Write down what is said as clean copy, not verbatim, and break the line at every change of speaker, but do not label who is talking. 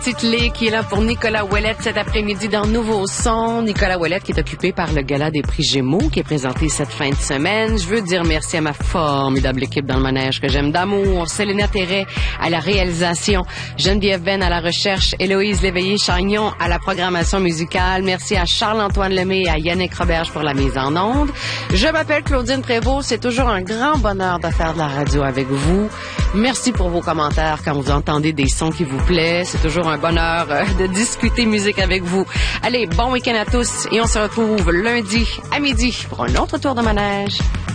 Titlé qui est là pour Nicolas Ouellette cet après-midi dans Nouveau Son. Nicolas Ouellette qui est occupé par le Gala des prix Gémeaux qui est présenté cette fin de semaine. Je veux dire merci à ma formidable équipe dans le manège que j'aime d'amour. Célina Terret à la réalisation, Geneviève Ben à la recherche, Héloïse Léveillé-Chagnon à la programmation musicale. Merci à Charles-Antoine Lemay et à Yannick Roberge pour la mise en onde. Je m'appelle Claudine Prévost. C'est toujours un grand bonheur de faire de la radio avec vous. Merci pour vos commentaires quand vous entendez des sons qui vous plaisent. C'est toujours un bonheur de discuter musique avec vous. Allez, bon week-end à tous et on se retrouve lundi à midi pour un autre tour de manège.